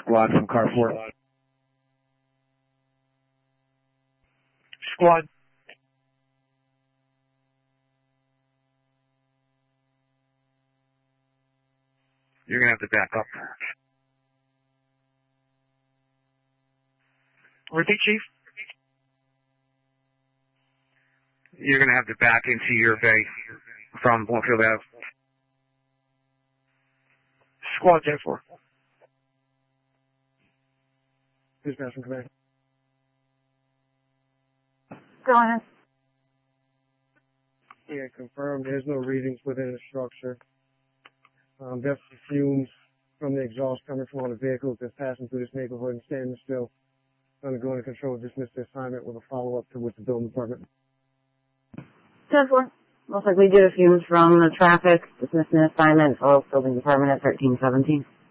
squad from car 4. Squad. You're going to have to back up. Repeat, Chief. You're going to have to back into your bay from Bloomfield Ave. Squad 10-4. Dispatch from command. Go ahead. Yeah, confirmed. There's no readings within the structure. Definitely fumes from the exhaust coming from all the vehicles that's passing through this neighborhood and standing still. Going to go into control, dismiss the assignment with a follow-up to with the building department. 10-4. Most likely due to fumes from the traffic. Dismissing assignment, follow building department at 1317.